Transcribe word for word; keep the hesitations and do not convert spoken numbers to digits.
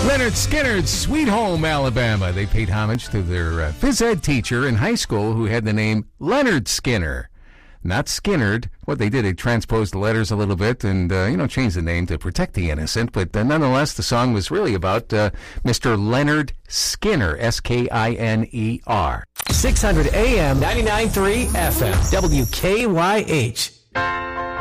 Leonard Skinner's Sweet Home, Alabama. They paid homage to their uh, phys ed teacher in high school who had the name Leonard Skinner. Not Skinnerd. What they did, they transposed the letters a little bit and, uh, you know, changed the name to protect the innocent. But uh, nonetheless, the song was really about uh, Mister Leonard Skinner, S K I N E R. six hundred A M, ninety-nine point three F M, W K Y H.